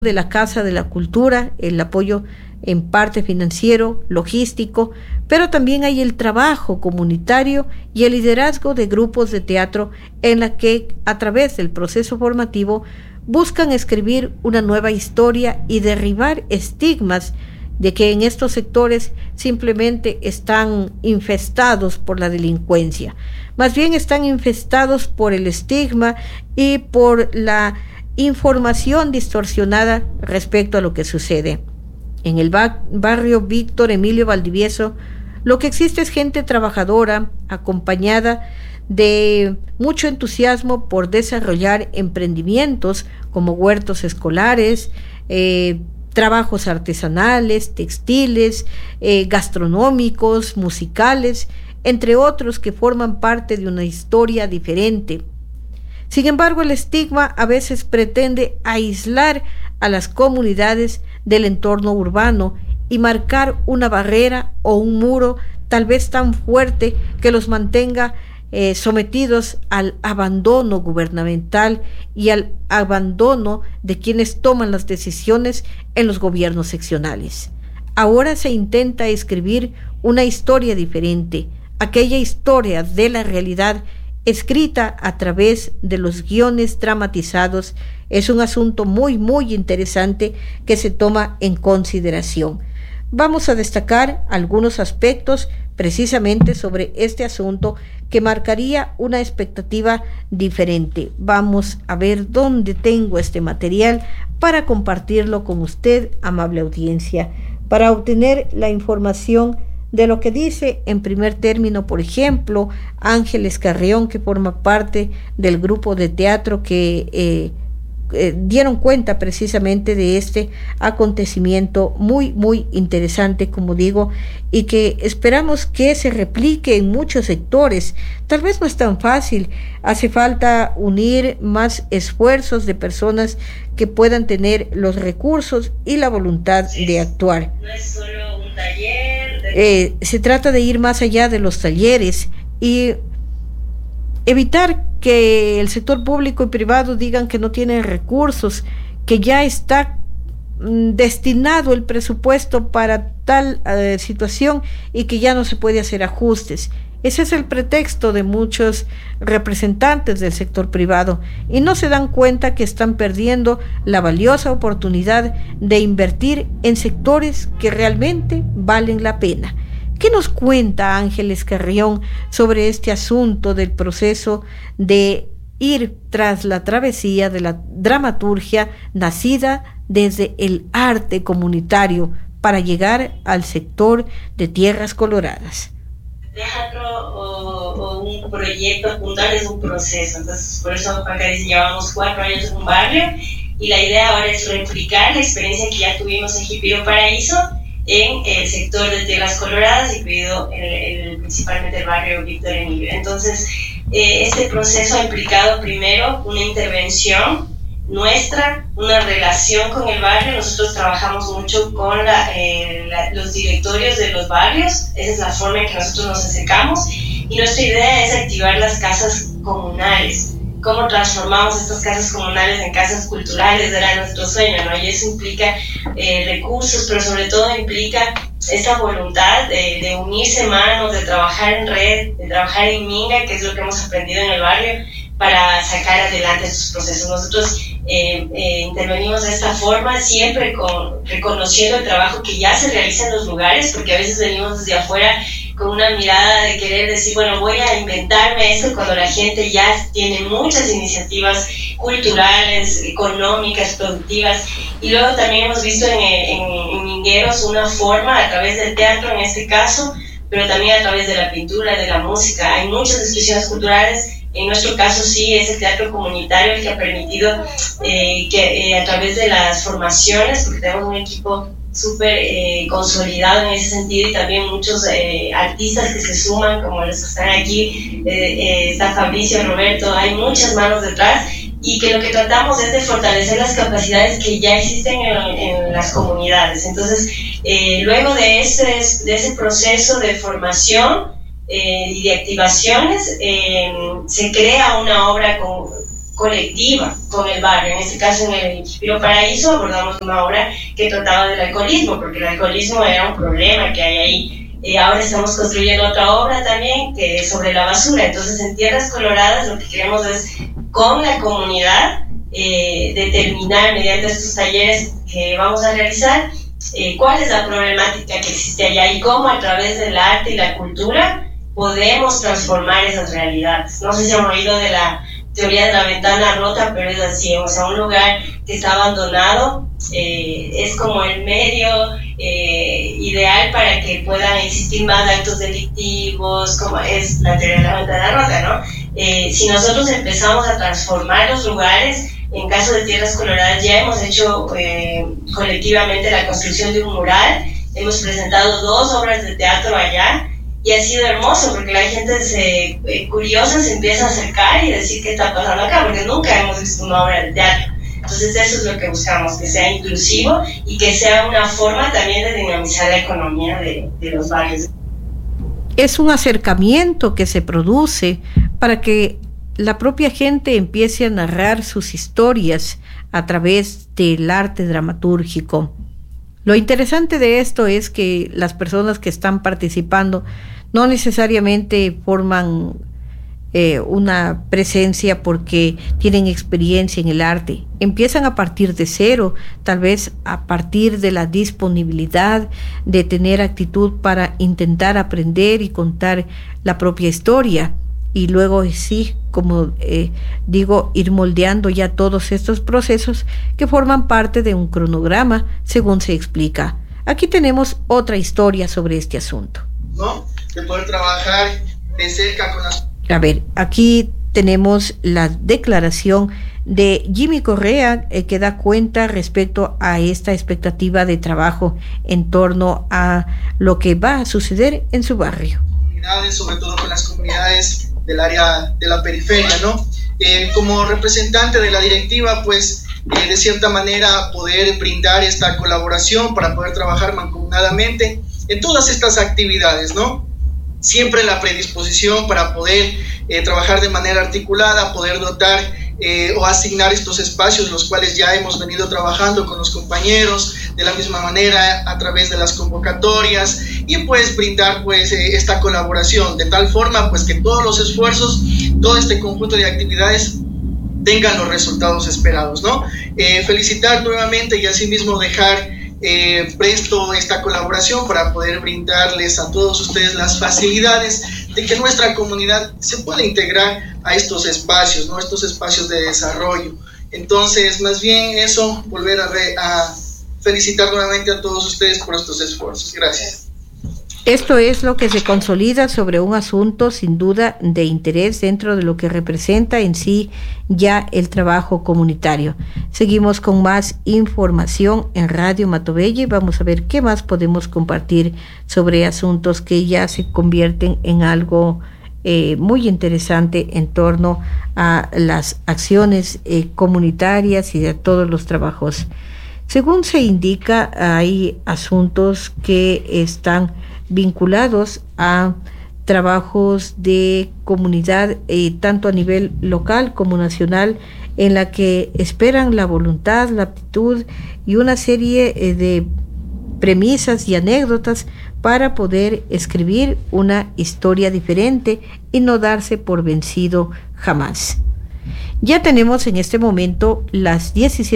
de la Casa de la Cultura, el apoyo en parte financiero, logístico, pero también hay el trabajo comunitario y el liderazgo de grupos de teatro en la que, a través del proceso formativo, buscan escribir una nueva historia y derribar estigmas de que en estos sectores simplemente están infestados por la delincuencia. Más bien están infestados por el estigma y por la información distorsionada respecto a lo que sucede. En el barrio Víctor Emilio Valdivieso, lo que existe es gente trabajadora, acompañada de mucho entusiasmo por desarrollar emprendimientos como huertos escolares, trabajos artesanales, textiles, gastronómicos, musicales, entre otros que forman parte de una historia diferente. Sin embargo, el estigma a veces pretende aislar a las comunidades del entorno urbano y marcar una barrera o un muro tal vez tan fuerte que los mantenga sometidos al abandono gubernamental y al abandono de quienes toman las decisiones en los gobiernos seccionales. Ahora se intenta escribir una historia diferente, aquella historia de la realidad escrita a través de los guiones dramatizados. Es un asunto muy interesante que se toma en consideración. Vamos a destacar algunos aspectos precisamente sobre este asunto que marcaría una expectativa diferente. Vamos a ver dónde tengo este material para compartirlo con usted, amable audiencia, para obtener la información de lo que dice en primer término, por ejemplo, Ángeles Carrión, que forma parte del grupo de teatro que dieron cuenta precisamente de este acontecimiento muy interesante, como digo, y que esperamos que se replique en muchos sectores. Tal vez no es tan fácil, hace falta unir más esfuerzos de personas que puedan tener los recursos y la voluntad de actuar. No es solo un taller. Se trata de ir más allá de los talleres y evitar que el sector público y privado digan que no tienen recursos, que ya está destinado el presupuesto para tal situación y que ya no se puede hacer ajustes. Ese es el pretexto de muchos representantes del sector privado y no se dan cuenta que están perdiendo la valiosa oportunidad de invertir en sectores que realmente valen la pena. ¿Qué nos cuenta Ángeles Carrión sobre este asunto del proceso de ir tras la travesía de la dramaturgia nacida desde el arte comunitario para llegar al sector de Tierras Coloradas? Teatro o un proyecto puntual es un proceso, entonces por eso acá llevamos 4 años en un barrio y la idea ahora es replicar la experiencia que ya tuvimos en Jipiro Paraíso en el sector de Tierras Coloradas, incluido principalmente el barrio Víctor Emilio. Entonces, este proceso ha implicado primero una intervención nuestra, una relación con el barrio. Nosotros trabajamos mucho con los directorios de los barrios, esa es la forma en que nosotros nos acercamos, y nuestra idea es activar las casas comunales. Cómo transformamos estas casas comunales en casas culturales era nuestro sueño, ¿no? Y eso implica recursos, pero sobre todo implica esta voluntad de unirse manos, de trabajar en red, de trabajar en minga, que es lo que hemos aprendido en el barrio, para sacar adelante estos procesos. Nosotros intervenimos de esta forma, siempre reconociendo el trabajo que ya se realiza en los lugares, porque a veces venimos desde afuera con una mirada de querer decir, bueno, voy a inventarme esto, cuando la gente ya tiene muchas iniciativas culturales, económicas, productivas. Y luego también hemos visto en Mingueros una forma, a través del teatro en este caso, pero también a través de la pintura, de la música. Hay muchas expresiones culturales. En nuestro caso sí es el teatro comunitario el que ha permitido que a través de las formaciones, porque tenemos un equipo súper consolidado en ese sentido, y también muchos artistas que se suman, como los que están aquí, está Fabricio, Roberto, hay muchas manos detrás, y que lo que tratamos es de fortalecer las capacidades que ya existen en las comunidades. Entonces, luego de ese proceso de formación y de activaciones, se crea una obra colectiva con el barrio. En este caso, en el Inspiro Paraíso abordamos una obra que trataba del alcoholismo, porque el alcoholismo era un problema que hay ahí. Ahora estamos construyendo otra obra también que es sobre la basura. Entonces, en Tierras Coloradas lo que queremos es, con la comunidad, determinar mediante estos talleres que vamos a realizar cuál es la problemática que existe allá y cómo a través del arte y la cultura podemos transformar esas realidades. No sé si han oído de la teoría de la ventana rota, pero es así, o sea, un lugar que está abandonado es como el medio ideal para que puedan existir más actos delictivos, como es la teoría de la ventana rota, ¿no? Si nosotros empezamos a transformar los lugares, en caso de Tierras Coloradas ya hemos hecho colectivamente la construcción de un mural, hemos presentado 2 obras de teatro allá, y ha sido hermoso porque la gente curiosa se empieza a acercar y decir qué está pasando acá, porque nunca hemos visto una obra de teatro. Entonces eso es lo que buscamos, que sea inclusivo y que sea una forma también de dinamizar la economía de los barrios. Es un acercamiento que se produce para que la propia gente empiece a narrar sus historias a través del arte dramatúrgico. Lo interesante de esto es que las personas que están participando no necesariamente forman una presencia porque tienen experiencia en el arte. Empiezan a partir de cero, tal vez a partir de la disponibilidad de tener actitud para intentar aprender y contar la propia historia. Y luego sí, como digo, ir moldeando ya todos estos procesos que forman parte de un cronograma, según se explica. Aquí tenemos otra historia sobre este asunto, ¿no? De poder trabajar de cerca con las... A ver, aquí tenemos la declaración de Jimmy Correa que da cuenta respecto a esta expectativa de trabajo en torno a lo que va a suceder en su barrio. Sobre todo con las comunidades del área de la periferia, ¿no? Como representante de la directiva, pues, de cierta manera poder brindar esta colaboración para poder trabajar mancomunadamente en todas estas actividades, ¿no? Siempre la predisposición para poder trabajar de manera articulada, poder dotar o asignar estos espacios, los cuales ya hemos venido trabajando con los compañeros de la misma manera a través de las convocatorias y pues brindar pues esta colaboración de tal forma pues que todos los esfuerzos, todo este conjunto de actividades tengan los resultados esperados, ¿no? Felicitar nuevamente y asimismo dejar presto esta colaboración para poder brindarles a todos ustedes las facilidades de que nuestra comunidad se pueda integrar a estos espacios, ¿no? Estos espacios de desarrollo. Entonces, más bien eso, volver a felicitar nuevamente a todos ustedes por estos esfuerzos. Gracias. Esto es lo que se consolida sobre un asunto sin duda de interés dentro de lo que representa en sí ya el trabajo comunitario. Seguimos con más información en Radio Matobelle y vamos a ver qué más podemos compartir sobre asuntos que ya se convierten en algo muy interesante en torno a las acciones comunitarias y de todos los trabajos. Según se indica, hay asuntos que están vinculados a trabajos de comunidad, tanto a nivel local como nacional, en la que esperan la voluntad, la aptitud y una serie de premisas y anécdotas para poder escribir una historia diferente y no darse por vencido jamás. Ya tenemos en este momento las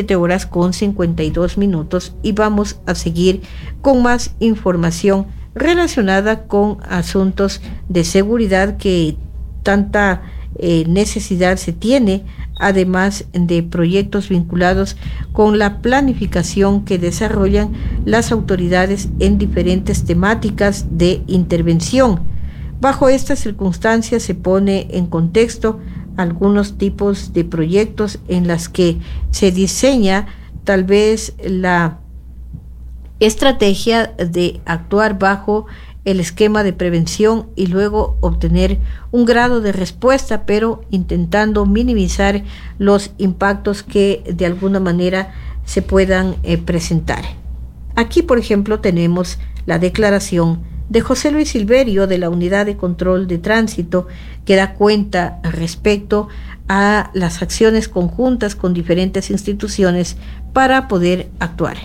17:52 y vamos a seguir con más información relacionada con asuntos de seguridad que tanta necesidad se tiene, además de proyectos vinculados con la planificación que desarrollan las autoridades en diferentes temáticas de intervención. Bajo estas circunstancias se pone en contexto algunos tipos de proyectos en las que se diseña tal vez la estrategia de actuar bajo el esquema de prevención y luego obtener un grado de respuesta, pero intentando minimizar los impactos que de alguna manera se puedan presentar. Aquí, por ejemplo, tenemos la declaración de José Luis Silverio de la Unidad de Control de Tránsito, que da cuenta respecto a las acciones conjuntas con diferentes instituciones para poder actuar.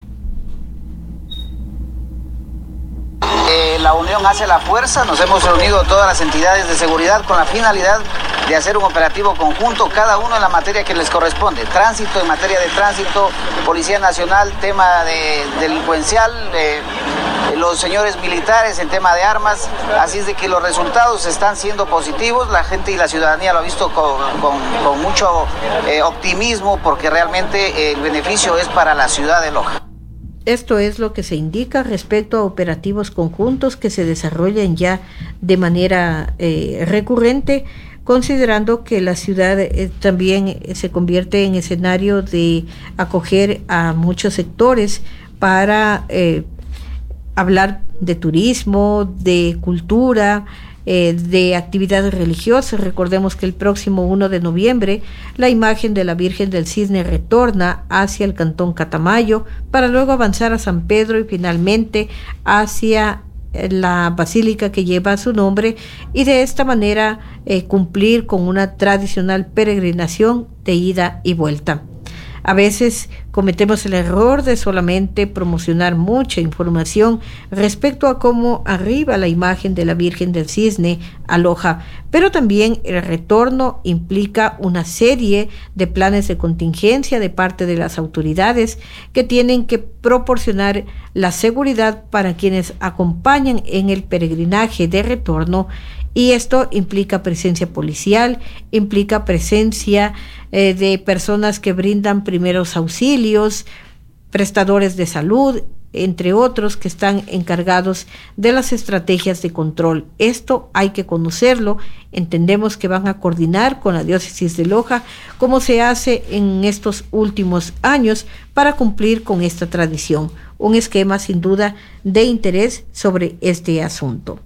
La unión hace la fuerza. Nos hemos reunido todas las entidades de seguridad con la finalidad de hacer un operativo conjunto, cada uno en la materia que les corresponde. Tránsito, en materia de tránsito, Policía Nacional, tema delincuencial, los señores militares en tema de armas. Así es de que los resultados están siendo positivos. La gente y la ciudadanía lo ha visto con mucho optimismo, porque realmente el beneficio es para la ciudad de Loja. Esto es lo que se indica respecto a operativos conjuntos que se desarrollan ya de manera recurrente, considerando que la ciudad también se convierte en escenario de acoger a muchos sectores para hablar de turismo, de cultura, de actividades religiosas. Recordemos que el próximo 1 de noviembre la imagen de la Virgen del Cisne retorna hacia el Cantón Catamayo para luego avanzar a San Pedro y finalmente hacia la basílica que lleva su nombre, y de esta manera cumplir con una tradicional peregrinación de ida y vuelta. A veces cometemos el error de solamente promocionar mucha información respecto a cómo arriba la imagen de la Virgen del Cisne a Loja, pero también el retorno implica una serie de planes de contingencia de parte de las autoridades que tienen que proporcionar la seguridad para quienes acompañan en el peregrinaje de retorno. Y esto implica presencia policial, implica presencia de personas que brindan primeros auxilios, prestadores de salud, entre otros que están encargados de las estrategias de control. Esto hay que conocerlo. Entendemos que van a coordinar con la diócesis de Loja, como se hace en estos últimos años, para cumplir con esta tradición. Un esquema sin duda de interés sobre este asunto.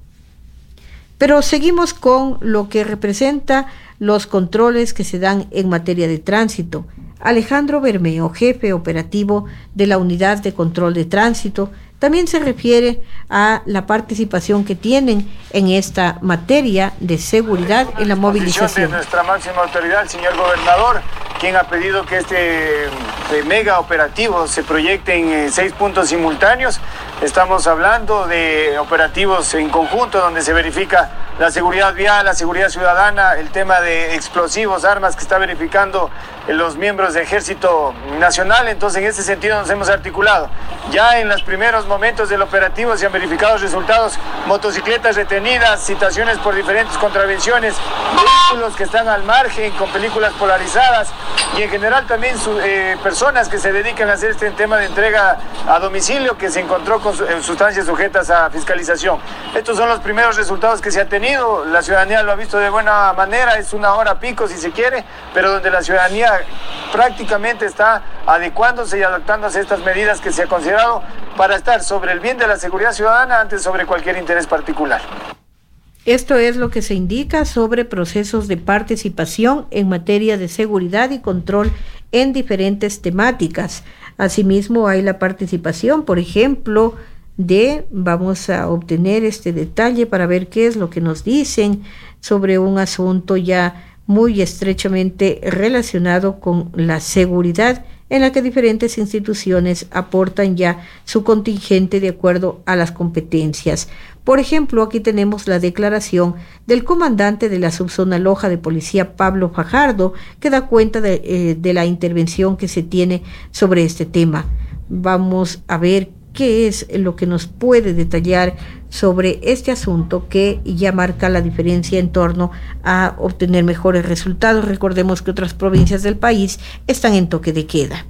Pero seguimos con lo que representa los controles que se dan en materia de tránsito. Alejandro Bermeo, jefe operativo de la Unidad de Control de Tránsito, también se refiere a la participación que tienen en esta materia de seguridad en la movilización. De nuestra máxima autoridad, el señor gobernador, quien ha pedido que este mega operativo se proyecte en 6 puntos simultáneos. Estamos hablando de operativos en conjunto donde se verifica la seguridad vial, la seguridad ciudadana, el tema de explosivos, armas que está verificando los miembros del Ejército Nacional. Entonces, en ese sentido nos hemos articulado. Ya en los primeros momentos del operativo se han verificado resultados: motocicletas retenidas, citaciones por diferentes contravenciones, vehículos que están al margen con películas polarizadas, y en general también personas que se dedican a hacer este tema de entrega a domicilio, que se encontró con sustancias sujetas a fiscalización. Estos son los primeros resultados que se ha tenido. La ciudadanía lo ha visto de buena manera. Es una hora pico si se quiere, pero donde la ciudadanía prácticamente está adecuándose y adaptándose a estas medidas que se ha considerado para estar sobre el bien de la seguridad ciudadana antes sobre cualquier interés particular. Esto es lo que se indica sobre procesos de participación en materia de seguridad y control en diferentes temáticas. Asimismo, hay la participación, por ejemplo, vamos a obtener este detalle para ver qué es lo que nos dicen sobre un asunto ya muy estrechamente relacionado con la seguridad, en la que diferentes instituciones aportan ya su contingente de acuerdo a las competencias. Por ejemplo, aquí tenemos la declaración del comandante de la subzona Loja de Policía, Pablo Fajardo, que da cuenta de la intervención que se tiene sobre este tema. Vamos a ver qué es lo que nos puede detallar sobre este asunto que ya marca la diferencia en torno a obtener mejores resultados. Recordemos que otras provincias del país están en toque de queda.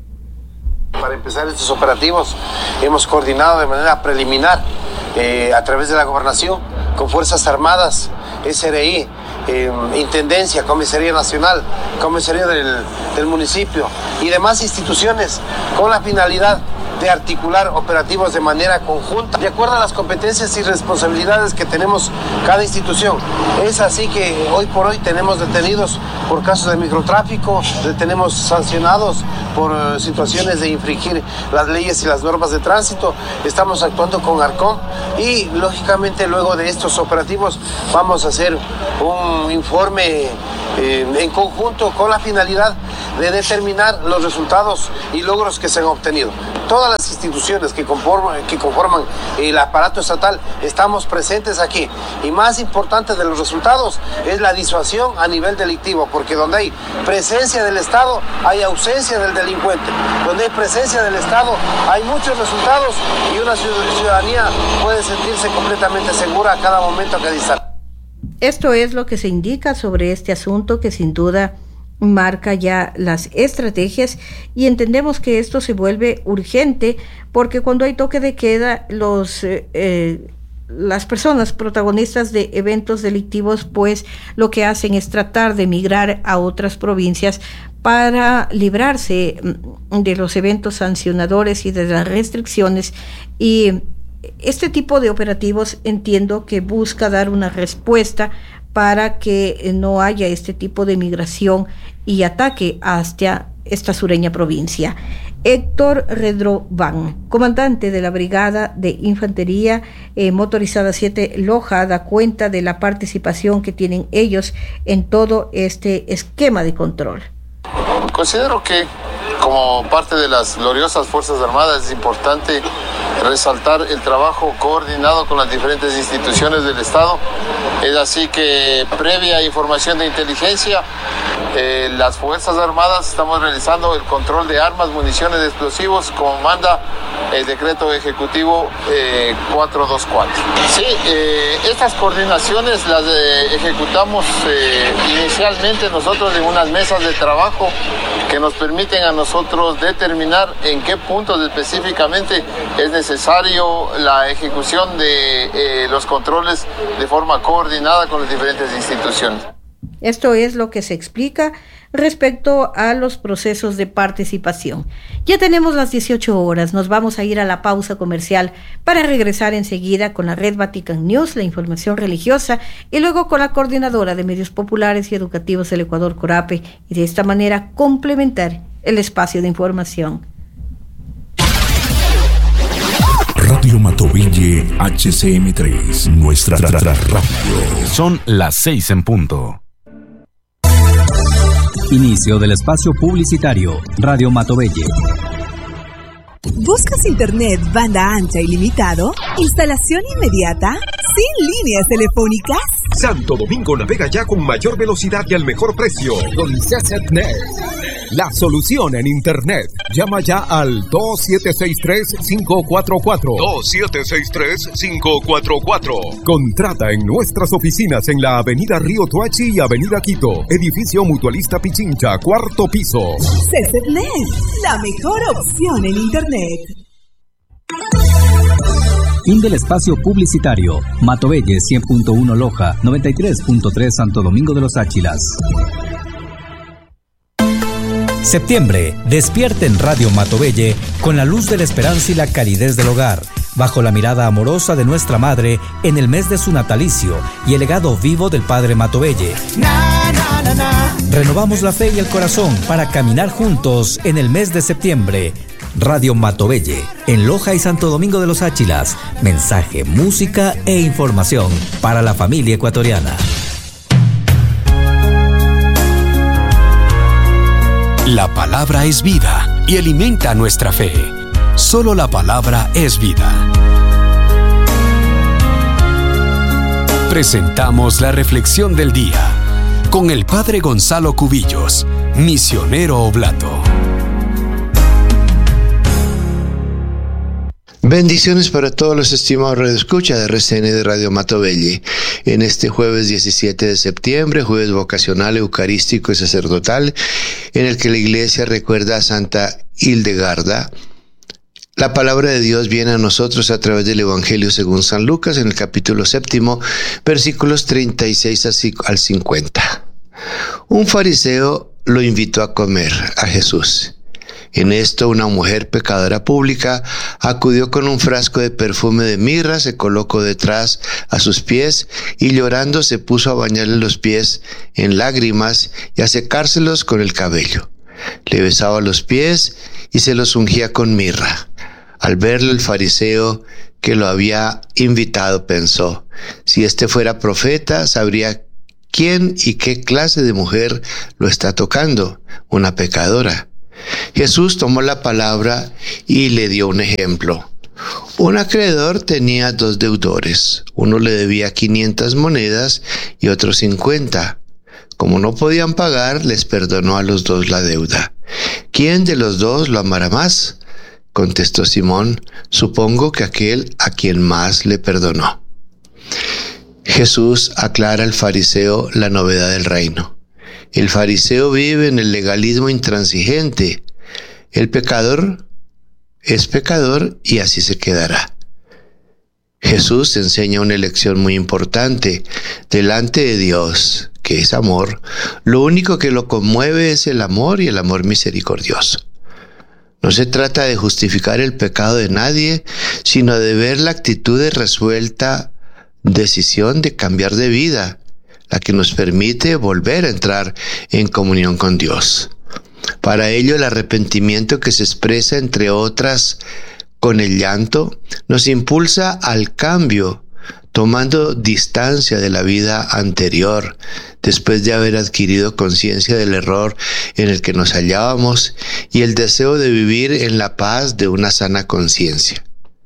Para empezar estos operativos hemos coordinado de manera preliminar a través de la gobernación con Fuerzas Armadas, SRI, Intendencia, Comisaría Nacional, Comisaría del municipio y demás instituciones, con la finalidad de articular operativos de manera conjunta, de acuerdo a las competencias y responsabilidades que tenemos cada institución. Es así que hoy por hoy tenemos detenidos por casos de microtráfico, tenemos sancionados por situaciones de infringir las leyes y las normas de tránsito. Estamos actuando con Arcom y lógicamente luego de estos operativos vamos a hacer un informe en conjunto con la finalidad de determinar los resultados y logros que se han obtenido. Todas las instituciones que conforman el aparato estatal estamos presentes aquí, y más importante de los resultados es la disuasión a nivel delictivo, porque donde hay presencia del Estado hay ausencia del delincuente, donde hay presencia del Estado hay muchos resultados y una ciudadanía puede sentirse completamente segura a cada momento, a cada instante. Esto es lo que se indica sobre este asunto, que sin duda marca ya las estrategias, y entendemos que esto se vuelve urgente porque cuando hay toque de queda, las personas protagonistas de eventos delictivos pues lo que hacen es tratar de migrar a otras provincias para librarse de los eventos sancionadores y de las restricciones, y este tipo de operativos entiendo que busca dar una respuesta para que no haya este tipo de migración y ataque hacia esta sureña provincia. Héctor Redroban, comandante de la Brigada de Infantería Motorizada 7 Loja, da cuenta de la participación que tienen ellos en todo este esquema de control. Considero que como parte de las gloriosas Fuerzas Armadas es importante resaltar el trabajo coordinado con las diferentes instituciones del Estado. Es así que previa información de inteligencia, las Fuerzas Armadas estamos realizando el control de armas, municiones, explosivos, como manda el decreto ejecutivo 424. Sí, estas coordinaciones las ejecutamos inicialmente nosotros en unas mesas de trabajo que nos permiten a nosotros determinar en qué puntos específicamente es necesario la ejecución de los controles de forma coordinada con las diferentes instituciones. Esto es lo que se explica respecto a los procesos de participación. Ya tenemos las 18 horas, nos vamos a ir a la pausa comercial para regresar enseguida con la Red Vatican News, la información religiosa, y luego con la Coordinadora de Medios Populares y Educativos del Ecuador, CORAPE, y de esta manera complementar el espacio de información. Radio Matovelle HCM3, nuestra radio. Son las 6 en punto. Inicio del espacio publicitario. Radio Matovelle. ¿Buscas internet banda ancha ilimitado? ¿Instalación inmediata? ¿Sin líneas telefónicas? Santo Domingo navega ya con mayor velocidad y al mejor precio. Con CCNet, la solución en internet. Llama ya al 2763-544. 2763-544. Contrata en nuestras oficinas en la Avenida Río Tuachi y Avenida Quito. Edificio Mutualista Pichincha, 4º piso. CCNet, la mejor opción en internet. Fin del espacio publicitario. Matovelle 100.1 Loja, 93.3 Santo Domingo de los Áchilas. Septiembre, despierta en Radio Matovelle con la luz de la esperanza y la calidez del hogar, bajo la mirada amorosa de nuestra madre en el mes de su natalicio y el legado vivo del padre Matovelle. Renovamos la fe y el corazón para caminar juntos en el mes de septiembre. Radio Matovelle, en Loja y Santo Domingo de los Áchilas. Mensaje, música e información para la familia ecuatoriana. La palabra es vida y alimenta nuestra fe. Solo la palabra es vida. Presentamos la reflexión del día con el Padre Gonzalo Cubillos, misionero oblato. Bendiciones para todos los estimados radioescuchas de RCN de Radio Matovelle. En este jueves 17 de septiembre, jueves vocacional, eucarístico y sacerdotal, en el que la Iglesia recuerda a Santa Hildegarda, la palabra de Dios viene a nosotros a través del Evangelio según San Lucas, en el capítulo 7, versículos 36 al 50. Un fariseo lo invitó a comer a Jesús. En esto una mujer pecadora pública acudió con un frasco de perfume de mirra, se colocó detrás a sus pies y llorando se puso a bañarle los pies en lágrimas y a secárselos con el cabello. Le besaba los pies y se los ungía con mirra. Al verlo el fariseo que lo había invitado pensó: si este fuera profeta, sabría quién y qué clase de mujer lo está tocando, una pecadora. Jesús tomó la palabra y le dio un ejemplo. Un acreedor tenía 2 deudores. Uno le debía 500 monedas y otro 50. Como no podían pagar, les perdonó a los 2 la deuda. ¿Quién de los 2 lo amará más? Contestó Simón: supongo que aquel a quien más le perdonó. Jesús aclara al fariseo la novedad del reino. El fariseo vive en el legalismo intransigente. El pecador es pecador y así se quedará. Jesús enseña una lección muy importante. Delante de Dios, que es amor, lo único que lo conmueve es el amor y el amor misericordioso. No se trata de justificar el pecado de nadie, sino de ver la actitud de resuelta decisión de cambiar de vida, la que nos permite volver a entrar en comunión con Dios. Para ello, el arrepentimiento, que se expresa, entre otras, con el llanto, nos impulsa al cambio, tomando distancia de la vida anterior, después de haber adquirido conciencia del error en el que nos hallábamos y el deseo de vivir en la paz de una sana conciencia.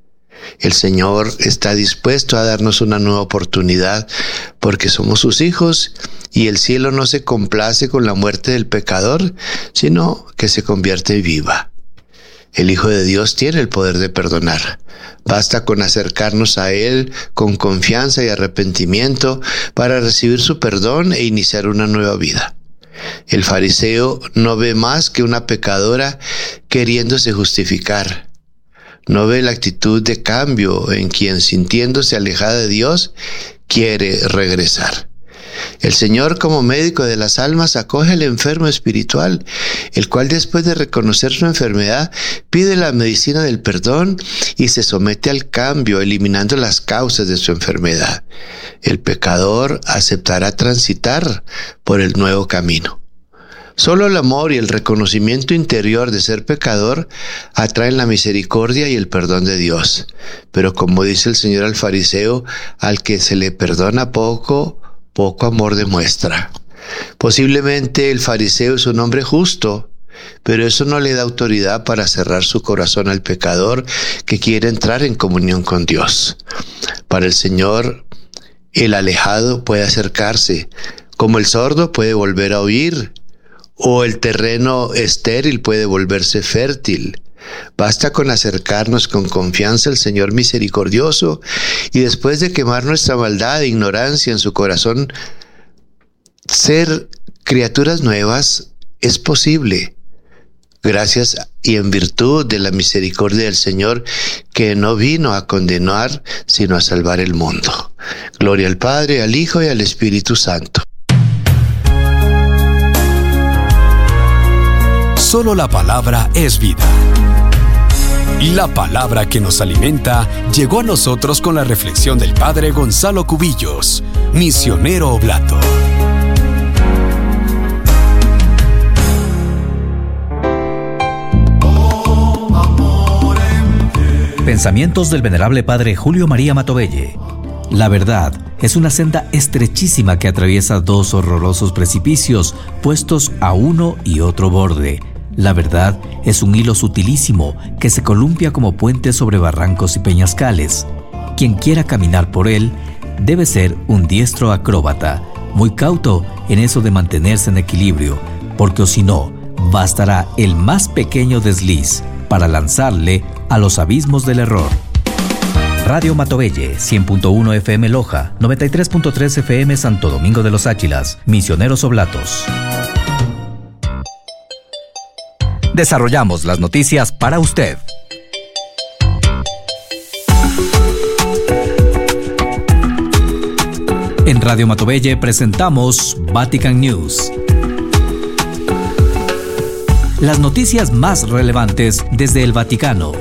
El Señor está dispuesto a darnos una nueva oportunidad porque somos sus hijos y el cielo no se complace con la muerte del pecador, sino que se convierte viva. El Hijo de Dios tiene el poder de perdonar. Basta con acercarnos a Él con confianza y arrepentimiento para recibir su perdón e iniciar una nueva vida. El fariseo no ve más que una pecadora queriéndose justificar. No ve la actitud de cambio en quien, sintiéndose alejada de Dios, quiere regresar. El Señor, como médico de las almas, acoge al enfermo espiritual, el cual, después de reconocer su enfermedad, pide la medicina del perdón y se somete al cambio, eliminando las causas de su enfermedad. El pecador aceptará transitar por el nuevo camino. Solo el amor y el reconocimiento interior de ser pecador atraen la misericordia y el perdón de Dios. Pero como dice el Señor al fariseo, al que se le perdona poco, poco amor demuestra. Posiblemente el fariseo es un hombre justo, pero eso no le da autoridad para cerrar su corazón al pecador que quiere entrar en comunión con Dios. Para el Señor, el alejado puede acercarse, como el sordo puede volver a oír, o el terreno estéril puede volverse fértil. Basta con acercarnos con confianza al Señor misericordioso y después de quemar nuestra maldad e ignorancia en su corazón, ser criaturas nuevas es posible, gracias y en virtud de la misericordia del Señor, que no vino a condenar, sino a salvar el mundo. Gloria al Padre, al Hijo y al Espíritu Santo. Solo la palabra es vida. La palabra que nos alimenta llegó a nosotros con la reflexión del Padre Gonzalo Cubillos, misionero oblato. Pensamientos del venerable Padre Julio María Matovelle. La verdad es una senda estrechísima que atraviesa 2 horrorosos precipicios puestos a uno y otro borde. La verdad es un hilo sutilísimo que se columpia como puente sobre barrancos y peñascales. Quien quiera caminar por él debe ser un diestro acróbata, muy cauto en eso de mantenerse en equilibrio, porque o si no, bastará el más pequeño desliz para lanzarle a los abismos del error. Radio Matovelle, 100.1 FM Loja, 93.3 FM Santo Domingo de los Áchilas, Misioneros Oblatos. Desarrollamos las noticias para usted. En Radio Matovelle presentamos Vatican News. las noticias más relevantes desde el Vaticano.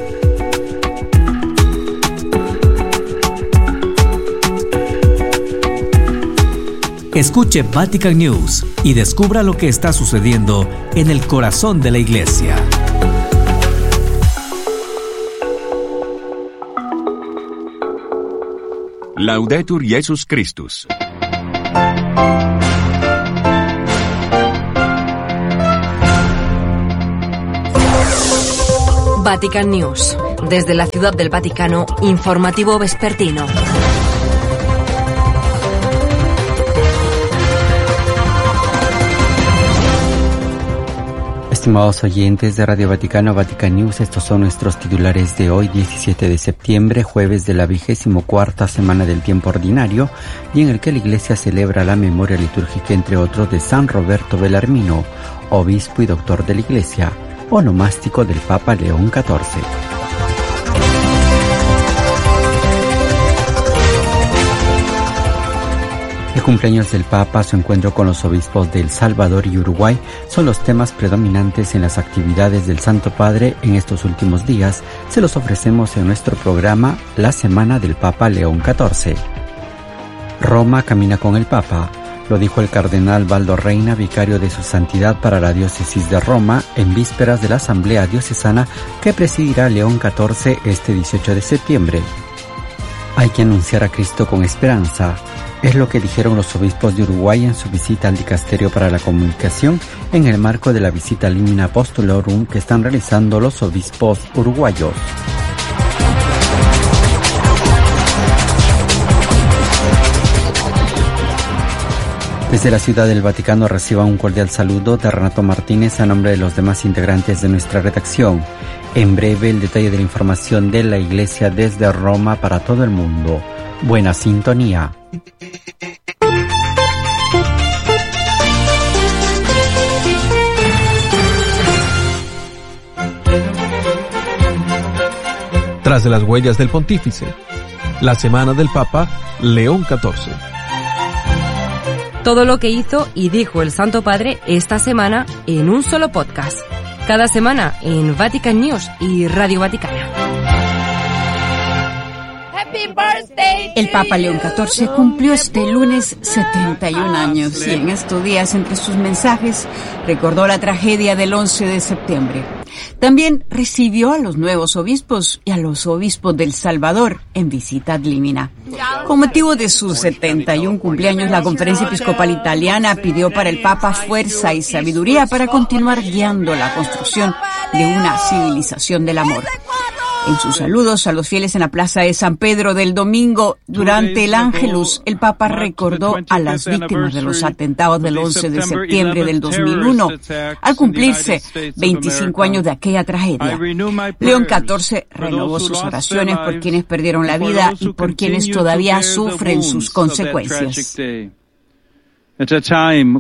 Escuche Vatican News y descubra lo que está sucediendo en el corazón de la Iglesia. Laudetur Jesus Christus. Vatican News. Desde la Ciudad del Vaticano, informativo vespertino. Estimados oyentes de Radio Vaticano, Vatican News, estos son nuestros titulares de hoy, 17 de septiembre, jueves de la 24ª semana del tiempo ordinario, y en el que la Iglesia celebra la memoria litúrgica, entre otros, de San Roberto Bellarmino, obispo y doctor de la Iglesia, onomástico del Papa León XIV. El cumpleaños del Papa, su encuentro con los obispos de El Salvador y Uruguay son los temas predominantes en las actividades del Santo Padre en estos últimos días. Se los ofrecemos en nuestro programa La Semana del Papa León XIV. Roma camina con el Papa, lo dijo el cardenal Baldo Reina, vicario de su santidad para la diócesis de Roma, en vísperas de la asamblea diocesana que presidirá León XIV este 18 de septiembre. Hay que anunciar a Cristo con esperanza. Es lo que dijeron los obispos de Uruguay en su visita al Dicasterio para la Comunicación en el marco de la visita Limina Apostolorum que están realizando los obispos uruguayos. Desde la Ciudad del Vaticano reciba un cordial saludo de Renato Martínez a nombre de los demás integrantes de nuestra redacción. En breve, el detalle de la información de la Iglesia desde Roma para todo el mundo. Buena sintonía. Tras de las huellas del Pontífice, la Semana del Papa León XIV. Todo lo que hizo y dijo el Santo Padre esta semana en un solo podcast. Cada semana en Vatican News y Radio Vaticana. El Papa León XIV cumplió este lunes 71 años y en estos días, entre sus mensajes, recordó la tragedia del 11 de septiembre. También recibió a los nuevos obispos y a los obispos del Salvador en visita ad limina. Con motivo de sus 71 cumpleaños, la Conferencia Episcopal Italiana pidió para el Papa fuerza y sabiduría para continuar guiando la construcción de una civilización del amor. En sus saludos a los fieles en la plaza de San Pedro del domingo, durante el Ángelus, el Papa recordó a las víctimas de los atentados del 11 de septiembre del 2001, al cumplirse 25 años de aquella tragedia. León XIV renovó sus oraciones por quienes perdieron la vida y por quienes todavía sufren sus consecuencias. En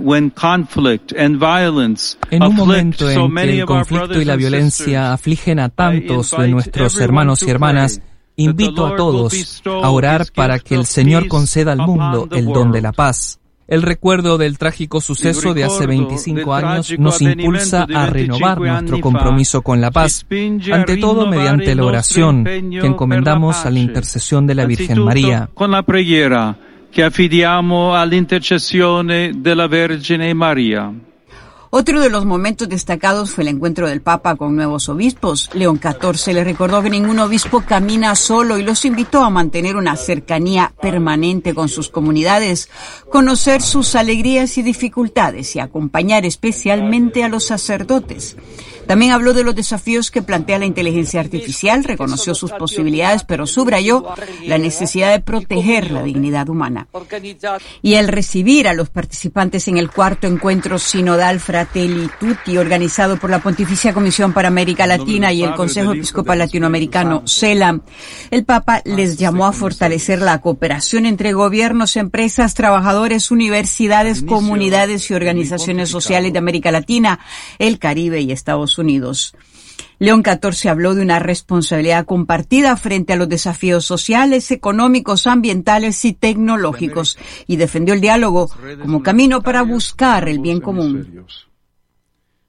un momento en que el conflicto y la violencia afligen a tantos de nuestros hermanos y hermanas, invito a todos a orar para que el Señor conceda al mundo el don de la paz. El recuerdo del trágico suceso de hace 25 años nos impulsa a renovar nuestro compromiso con la paz, ante todo mediante la oración que encomendamos a la intercesión de la Virgen María. Que affidiamo all'intercessione della Vergine Maria. Otro de los momentos destacados fue el encuentro del Papa con nuevos obispos. León XIV le recordó que ningún obispo camina solo y los invitó a mantener una cercanía permanente con sus comunidades, conocer sus alegrías y dificultades y acompañar especialmente a los sacerdotes. También habló de los desafíos que plantea la inteligencia artificial, reconoció sus posibilidades, pero subrayó la necesidad de proteger la dignidad humana. Y al recibir a los participantes en el cuarto encuentro sinodal Fratelli Tutti, organizado por la Pontificia Comisión para América Latina y el Consejo Episcopal Latinoamericano, CELAM, el Papa les llamó a fortalecer la cooperación entre gobiernos, empresas, trabajadores, universidades, comunidades y organizaciones sociales de América Latina, el Caribe y Estados Unidos. León XIV habló de una responsabilidad compartida frente a los desafíos sociales, económicos, ambientales y tecnológicos y defendió el diálogo como camino para buscar el bien común.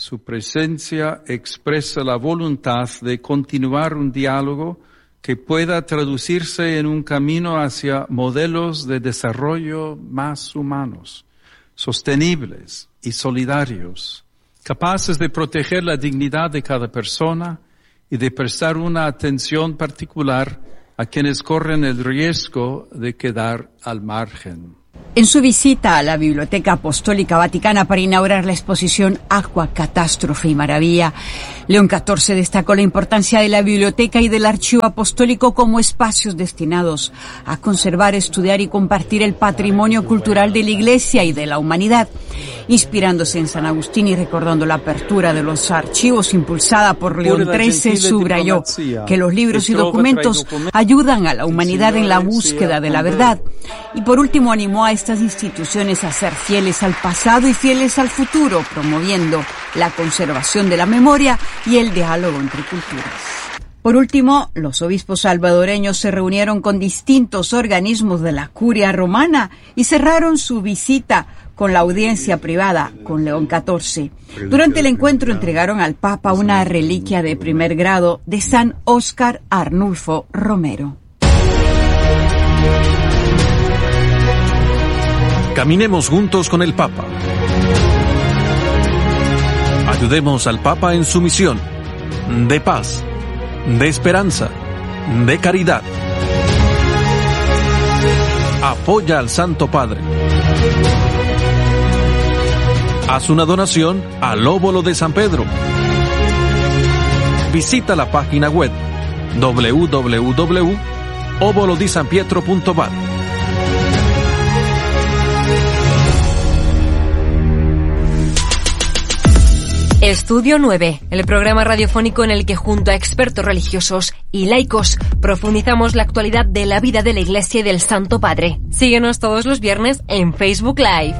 Su presencia expresa la voluntad de continuar un diálogo que pueda traducirse en un camino hacia modelos de desarrollo más humanos, sostenibles y solidarios, capaces de proteger la dignidad de cada persona y de prestar una atención particular a quienes corren el riesgo de quedar al margen. En su visita a la Biblioteca Apostólica Vaticana para inaugurar la exposición Agua, Catástrofe y Maravilla, León XIV destacó la importancia de la biblioteca y del archivo apostólico como espacios destinados a conservar, estudiar y compartir el patrimonio cultural de la Iglesia y de la humanidad. Inspirándose en San Agustín y recordando la apertura de los archivos impulsada por León XIII, subrayó que los libros y documentos ayudan a la humanidad en la búsqueda de la verdad. Y por último animó a estas instituciones a ser fieles al pasado y fieles al futuro, promoviendo la conservación de la memoria y el diálogo entre culturas. Por último, los obispos salvadoreños se reunieron con distintos organismos de la Curia Romana y cerraron su visita con la audiencia privada con León XIV. Durante el encuentro entregaron al Papa una reliquia de primer grado de San Óscar Arnulfo Romero. Caminemos juntos con el Papa. Ayudemos al Papa en su misión de paz, de esperanza, de caridad. Apoya al Santo Padre. Haz una donación al Óbolo de San Pedro. Visita la página web www.obolodisanpietro.vat. Estudio 9, el programa radiofónico en el que junto a expertos religiosos y laicos profundizamos la actualidad de la vida de la Iglesia y del Santo Padre. Síguenos todos los viernes en Facebook Live.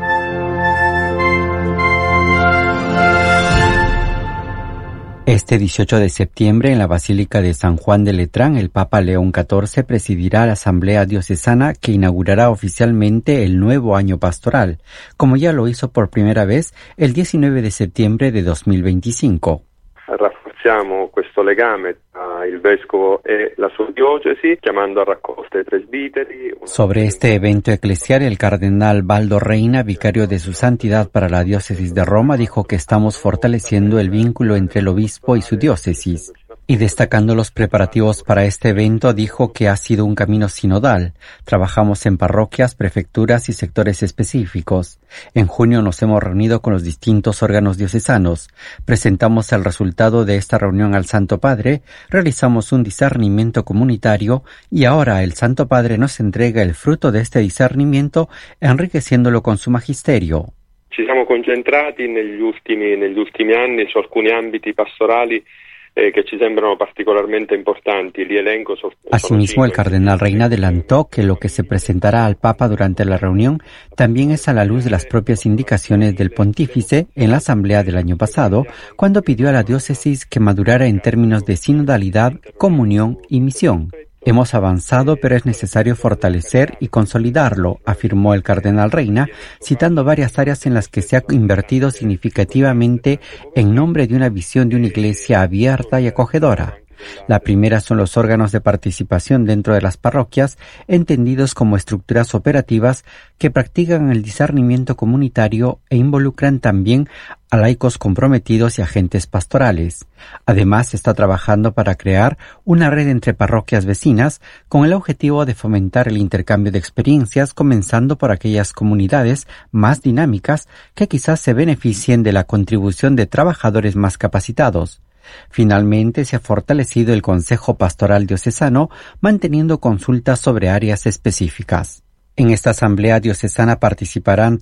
Este 18 de septiembre, en la Basílica de San Juan de Letrán, el Papa León XIV presidirá la Asamblea Diocesana que inaugurará oficialmente el nuevo año pastoral, como ya lo hizo por primera vez el 19 de septiembre de 2025. Rafforziamo questo legame tra il vescovo e la sua diocesi, chiamando a raccolta i presbiteri. Sobre este evento eclesial, el cardenal Baldo Reina, vicario de su santidad para la diócesis de Roma, dijo que estamos fortaleciendo el vínculo entre el obispo y su diócesis. Y destacando los preparativos para este evento, dijo que ha sido un camino sinodal. Trabajamos en parroquias, prefecturas y sectores específicos. En junio nos hemos reunido con los distintos órganos diocesanos. Presentamos el resultado de esta reunión al Santo Padre, realizamos un discernimiento comunitario y ahora el Santo Padre nos entrega el fruto de este discernimiento, enriqueciéndolo con su magisterio. Ci siamo concentrati negli ultimi anni su alcuni ambiti pastorali que ci sembrano particolarmente importanti. Asimismo, el cardenal Reina adelantó que lo que se presentará al Papa durante la reunión también es a la luz de las propias indicaciones del pontífice en la asamblea del año pasado, cuando pidió a la diócesis que madurara en términos de sinodalidad, comunión y misión. Hemos avanzado, pero es necesario fortalecer y consolidarlo, afirmó el cardenal Reina, citando varias áreas en las que se ha invertido significativamente en nombre de una visión de una iglesia abierta y acogedora. La primera son los órganos de participación dentro de las parroquias, entendidos como estructuras operativas que practican el discernimiento comunitario e involucran también a laicos comprometidos y agentes pastorales. Además, se está trabajando para crear una red entre parroquias vecinas con el objetivo de fomentar el intercambio de experiencias, comenzando por aquellas comunidades más dinámicas que quizás se beneficien de la contribución de trabajadores más capacitados. Finalmente, se ha fortalecido el Consejo Pastoral Diocesano, manteniendo consultas sobre áreas específicas. En esta asamblea diocesana participarán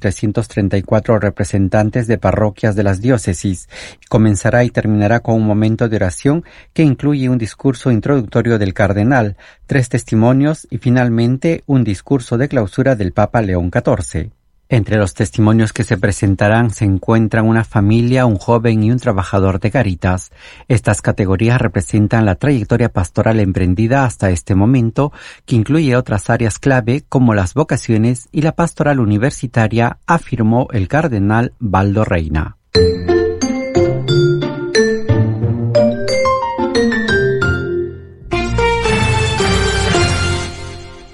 334 representantes de parroquias de las diócesis. Comenzará y terminará con un momento de oración que incluye un discurso introductorio del cardenal, 3 testimonios y finalmente un discurso de clausura del Papa León XIV. Entre los testimonios que se presentarán se encuentran una familia, un joven y un trabajador de Cáritas. Estas categorías representan la trayectoria pastoral emprendida hasta este momento, que incluye otras áreas clave como las vocaciones y la pastoral universitaria, afirmó el cardenal Baldo Reina.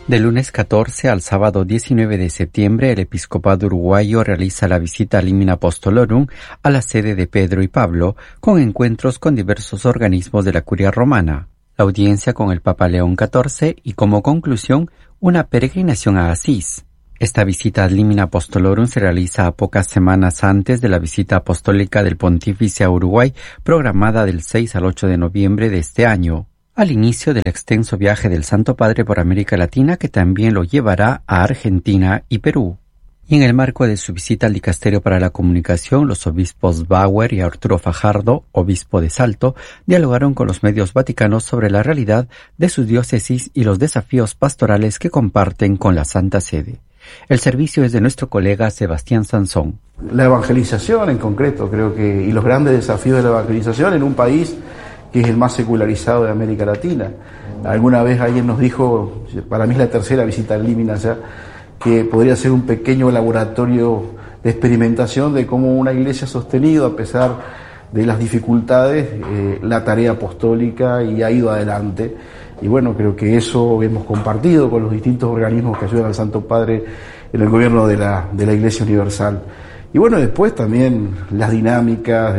Del lunes 14 al sábado 19 de septiembre, el episcopado uruguayo realiza la visita Limina Apostolorum a la sede de Pedro y Pablo, con encuentros con diversos organismos de la Curia Romana, la audiencia con el Papa León XIV y, como conclusión, una peregrinación a Asís. Esta visita ad Limina Apostolorum se realiza a pocas semanas antes de la visita apostólica del Pontífice a Uruguay, programada del 6 al 8 de noviembre de este año, al inicio del extenso viaje del Santo Padre por América Latina, que también lo llevará a Argentina y Perú. Y en el marco de su visita al Dicasterio para la Comunicación, los obispos Bauer y Arturo Fajardo, obispo de Salto, dialogaron con los medios vaticanos sobre la realidad de sus diócesis y los desafíos pastorales que comparten con la Santa Sede. El servicio es de nuestro colega Sebastián Sansón. La evangelización en concreto, creo que, y los grandes desafíos de la evangelización en un país que es el más secularizado de América Latina. Alguna vez alguien nos dijo, para mí es la tercera visita al Limina ya, que podría ser un pequeño laboratorio de experimentación de cómo una iglesia ha sostenido, a pesar de las dificultades, la tarea apostólica y ha ido adelante. Y bueno, creo que eso hemos compartido con los distintos organismos que ayudan al Santo Padre en el gobierno de la Iglesia Universal. Y bueno, después también las dinámicas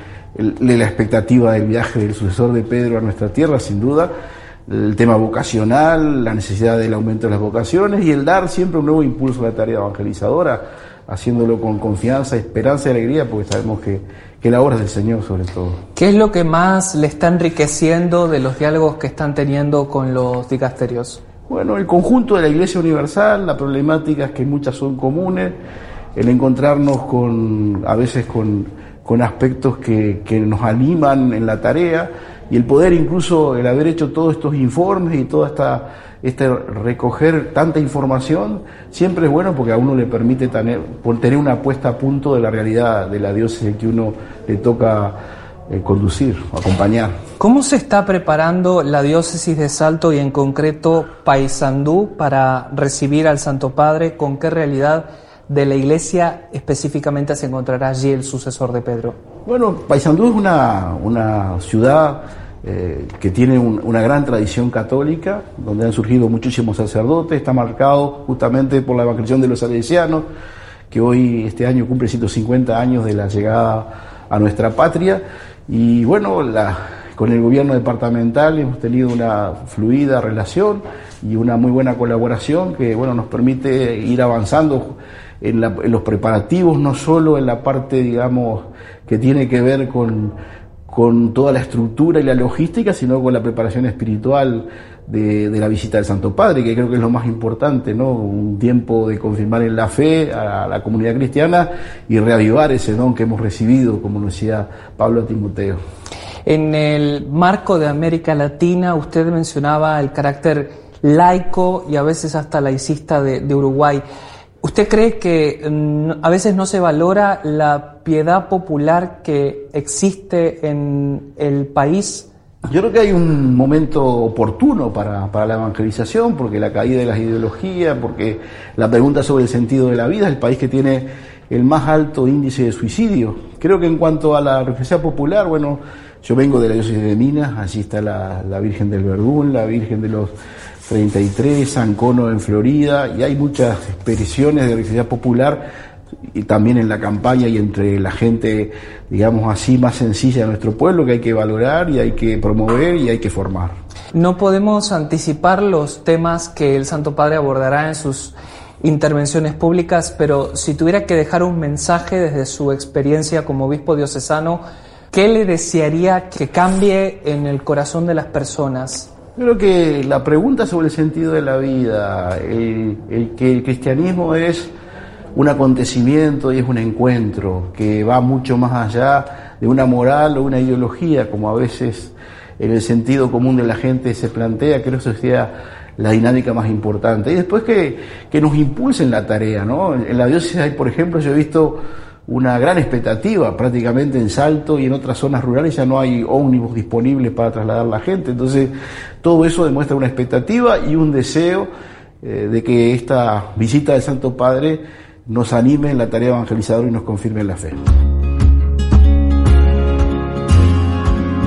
de la expectativa del viaje del sucesor de Pedro a nuestra tierra, sin duda, el tema vocacional, la necesidad del aumento de las vocaciones y el dar siempre un nuevo impulso a la tarea evangelizadora, haciéndolo con confianza, esperanza y alegría, porque sabemos que la obra es del Señor sobre todo. ¿Qué es lo que más le está enriqueciendo de los diálogos que están teniendo con los dicasterios? Bueno, el conjunto de la Iglesia Universal, las problemáticas que muchas son comunes, el encontrarnos a veces con aspectos que nos animan en la tarea y el poder incluso, el haber hecho todos estos informes y toda esta recoger tanta información, siempre es bueno porque a uno le permite tener una puesta a punto de la realidad de la diócesis que uno le toca conducir, acompañar. ¿Cómo se está preparando la diócesis de Salto y en concreto Paysandú para recibir al Santo Padre? ¿Con qué realidad de la iglesia específicamente se encontrará allí el sucesor de Pedro? Bueno, Paysandú es una ciudad que tiene una gran tradición católica, donde han surgido muchísimos sacerdotes, está marcado justamente por la evangelización de los salesianos, que hoy, este año, cumple 150 años de la llegada a nuestra patria, y bueno, con el gobierno departamental hemos tenido una fluida relación y una muy buena colaboración que bueno, nos permite ir avanzando en los preparativos, no solo en la parte, digamos, que tiene que ver con toda la estructura y la logística, sino con la preparación espiritual de la visita del Santo Padre, que creo que es lo más importante, ¿no? Un tiempo de confirmar en la fe a la comunidad cristiana y reavivar ese don que hemos recibido, como nos decía Pablo a Timoteo. En el marco de América Latina, usted mencionaba el carácter laico y a veces hasta laicista de Uruguay. ¿Usted cree que a veces no se valora la piedad popular que existe en el país? Yo creo que hay un momento oportuno para la evangelización, porque la caída de las ideologías, porque la pregunta sobre el sentido de la vida, es el país que tiene el más alto índice de suicidio. Creo que en cuanto a la religiosidad popular, bueno, yo vengo de la diócesis de Minas, allí está la Virgen del Verdún, la Virgen de los 33, San Cono en Florida, y hay muchas expresiones de religiosidad popular y también en la campaña y entre la gente, digamos así, más sencilla de nuestro pueblo, que hay que valorar y hay que promover y hay que formar. No podemos anticipar los temas que el Santo Padre abordará en sus intervenciones públicas, pero si tuviera que dejar un mensaje desde su experiencia como obispo diocesano, ¿qué le desearía que cambie en el corazón de las personas? Creo que la pregunta sobre el sentido de la vida, el que el cristianismo es un acontecimiento y es un encuentro que va mucho más allá de una moral o una ideología, como a veces en el sentido común de la gente se plantea, creo que eso sería la dinámica más importante. Y después que nos impulsen la tarea, ¿no? En la diócesis hay, por ejemplo, yo he visto una gran expectativa, prácticamente en Salto y en otras zonas rurales ya no hay ómnibus disponibles para trasladar a la gente, entonces todo eso demuestra una expectativa y un deseo de que esta visita del Santo Padre nos anime en la tarea evangelizadora y nos confirme en la fe.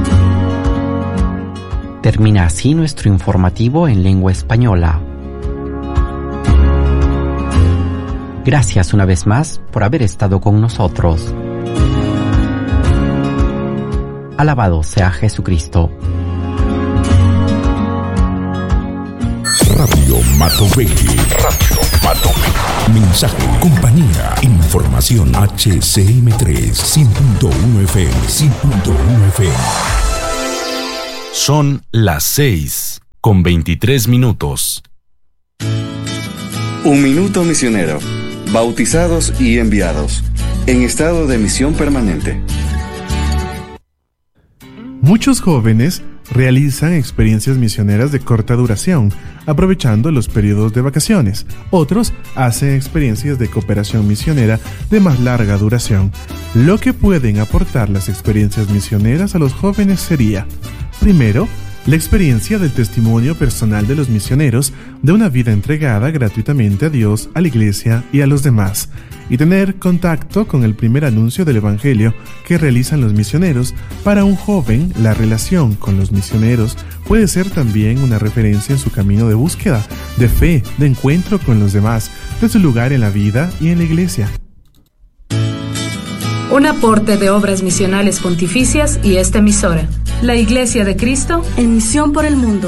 Termina así nuestro informativo en lengua española. Gracias una vez más por haber estado con nosotros. Alabado sea Jesucristo. Radio Matovelle. Mensaje, compañía, información. HCM3 100.1 FM. 100.1 FM. Son las 6:23. Un minuto misionero. Bautizados y enviados. En estado de misión permanente. Muchos jóvenes realizan experiencias misioneras de corta duración, aprovechando los periodos de vacaciones. Otros hacen experiencias de cooperación misionera de más larga duración. Lo que pueden aportar las experiencias misioneras a los jóvenes sería, primero, la experiencia del testimonio personal de los misioneros de una vida entregada gratuitamente a Dios, a la Iglesia y a los demás, y tener contacto con el primer anuncio del Evangelio que realizan los misioneros. Para un joven, la relación con los misioneros puede ser también una referencia en su camino de búsqueda, de fe, de encuentro con los demás, de su lugar en la vida y en la Iglesia. Un aporte de Obras Misionales Pontificias y esta emisora, la Iglesia de Cristo en misión por el mundo.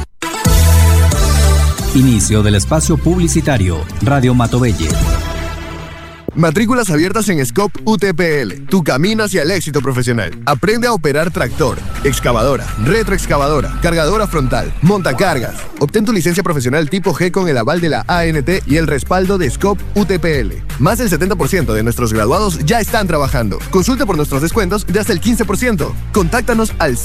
Inicio del espacio publicitario. Radio Matovelle. Matrículas abiertas en Scope UTPL, tu camino hacia el éxito profesional. Aprende a operar tractor, excavadora, retroexcavadora, cargadora frontal, montacargas. Obtén tu licencia profesional tipo G con el aval de la ANT y el respaldo de Scope UTPL. Más del 70% de nuestros graduados ya están trabajando. Consulta por nuestros descuentos de hasta el 15%. Contáctanos al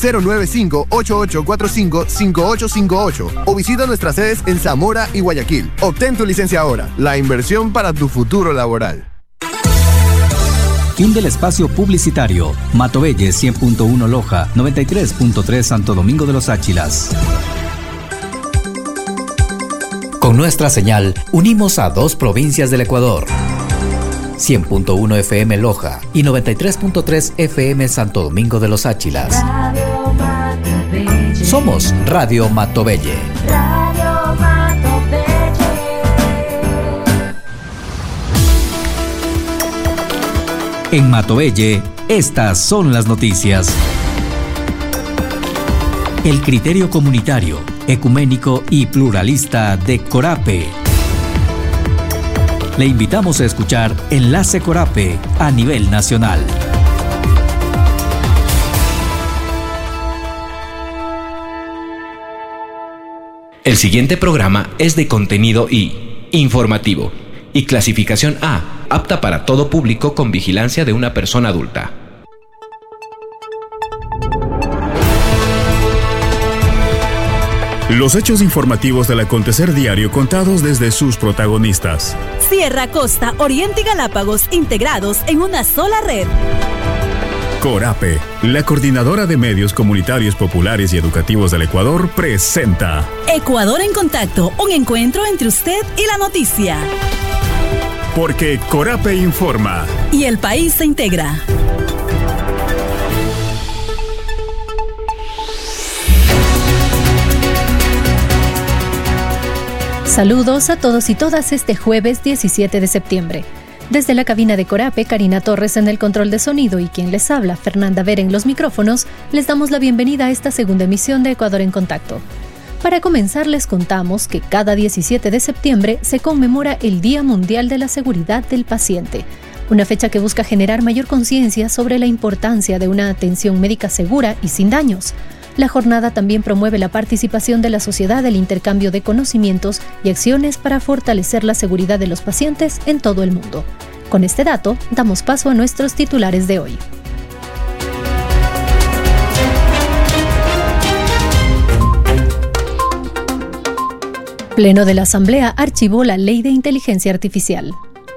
095-8845-5858 o visita nuestras sedes en Zamora y Guayaquil. Obtén tu licencia ahora. La inversión para tu futuro laboral. Fin del espacio publicitario. Matovelle 100.1 Loja, 93.3 Santo Domingo de los Áchilas. Con nuestra señal, unimos a 2 provincias del Ecuador. 100.1 FM Loja y 93.3 FM Santo Domingo de los Áchilas. Somos Radio Matovelle. En Matovelle, estas son las noticias. El criterio comunitario, ecuménico y pluralista de Corape. Le invitamos a escuchar Enlace Corape a nivel nacional. El siguiente programa es de contenido I, informativo, y clasificación A, apta para todo público con vigilancia de una persona adulta. Los hechos informativos del acontecer diario contados desde sus protagonistas. Sierra, Costa, Oriente y Galápagos integrados en una sola red. Corape, la coordinadora de medios comunitarios populares y educativos del Ecuador, presenta Ecuador en Contacto, un encuentro entre usted y la noticia. Porque Corape informa. Y el país se integra. Saludos a todos y todas este jueves 17 de septiembre. Desde la cabina de Corape, Karina Torres en el control de sonido y quien les habla, Fernanda Vera en los micrófonos, les damos la bienvenida a esta segunda emisión de Ecuador en Contacto. Para comenzar, les contamos que cada 17 de septiembre se conmemora el Día Mundial de la Seguridad del Paciente, una fecha que busca generar mayor conciencia sobre la importancia de una atención médica segura y sin daños. La jornada también promueve la participación de la sociedad, el intercambio de conocimientos y acciones para fortalecer la seguridad de los pacientes en todo el mundo. Con este dato, damos paso a nuestros titulares de hoy. Pleno de la Asamblea archivó la Ley de Inteligencia Artificial.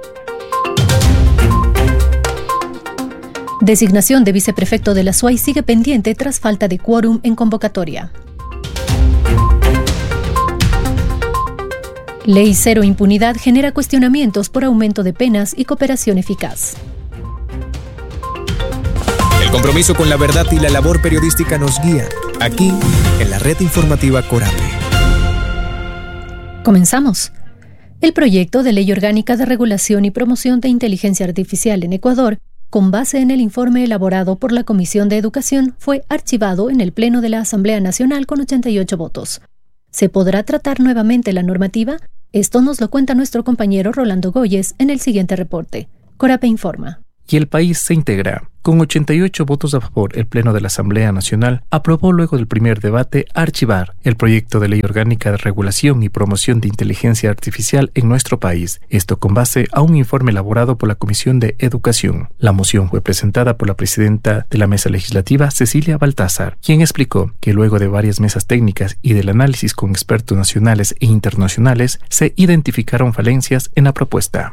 Designación de viceprefecto de la SUAY sigue pendiente tras falta de quórum en convocatoria. Ley Cero Impunidad genera cuestionamientos por aumento de penas y cooperación eficaz. El compromiso con la verdad y la labor periodística nos guía, aquí en la red informativa Corape. Comenzamos. El proyecto de Ley Orgánica de Regulación y Promoción de Inteligencia Artificial en Ecuador, con base en el informe elaborado por la Comisión de Educación, fue archivado en el Pleno de la Asamblea Nacional con 88 votos. ¿Se podrá tratar nuevamente la normativa? Esto nos lo cuenta nuestro compañero Rolando Goyes en el siguiente reporte. Corape informa. Y el país se integra. Con 88 votos a favor, el Pleno de la Asamblea Nacional aprobó luego del primer debate archivar el proyecto de Ley Orgánica de Regulación y Promoción de Inteligencia Artificial en nuestro país. Esto con base a un informe elaborado por la Comisión de Educación. La moción fue presentada por la presidenta de la Mesa Legislativa, Cecilia Baltázar, quien explicó que luego de varias mesas técnicas y del análisis con expertos nacionales e internacionales, se identificaron falencias en la propuesta.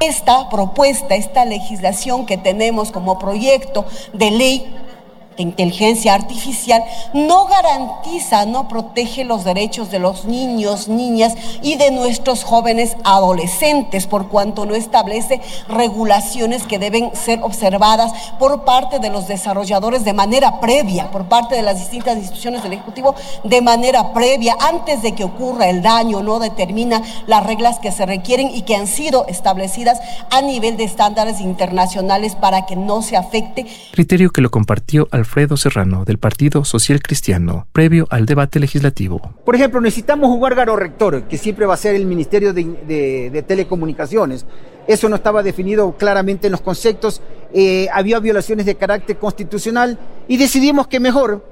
Esta legislación que tenemos como proyecto de ley de inteligencia artificial no garantiza, no protege los derechos de los niños, niñas y de nuestros jóvenes adolescentes, por cuanto no establece regulaciones que deben ser observadas por parte de los desarrolladores de manera previa, por parte de las distintas instituciones del Ejecutivo de manera previa, antes de que ocurra el daño, no determina las reglas que se requieren y que han sido establecidas a nivel de estándares internacionales para que no se afecte. Criterio que lo compartió Alfredo Serrano, del Partido Social Cristiano, previo al debate legislativo. Por ejemplo, necesitamos un órgano rector, que siempre va a ser el Ministerio de Telecomunicaciones. Eso no estaba definido claramente en los conceptos, había violaciones de carácter constitucional y decidimos que mejor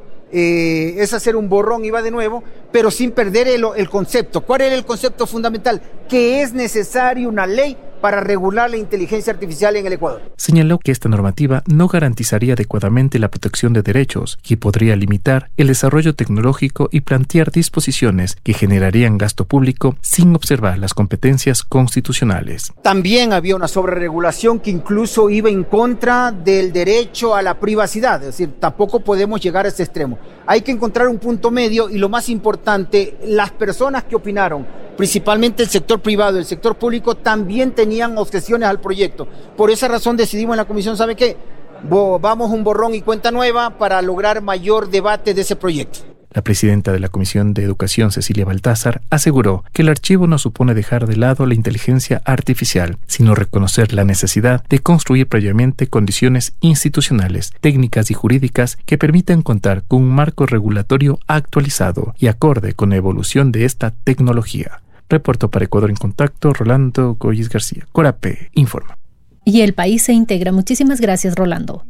es hacer un borrón y va de nuevo, pero sin perder el concepto. ¿Cuál era el concepto fundamental? Que es necesaria una ley para regular la inteligencia artificial en el Ecuador. Señaló que esta normativa no garantizaría adecuadamente la protección de derechos y podría limitar el desarrollo tecnológico y plantear disposiciones que generarían gasto público sin observar las competencias constitucionales. También había una sobreregulación que incluso iba en contra del derecho a la privacidad, es decir, tampoco podemos llegar a ese extremo. Hay que encontrar un punto medio y lo más importante, las personas que opinaron, principalmente el sector privado y el sector público, también tenían objeciones al proyecto. Por esa razón decidimos en la comisión, ¿sabe qué? Vamos un borrón y cuenta nueva para lograr mayor debate de ese proyecto. La presidenta de la Comisión de Educación, Cecilia Baltázar, aseguró que el archivo no supone dejar de lado la inteligencia artificial, sino reconocer la necesidad de construir previamente condiciones institucionales, técnicas y jurídicas que permitan contar con un marco regulatorio actualizado y acorde con la evolución de esta tecnología. Reportó para Ecuador en Contacto, Rolando Goyes García. Corape informa. Y el país se integra. Muchísimas gracias, Rolando.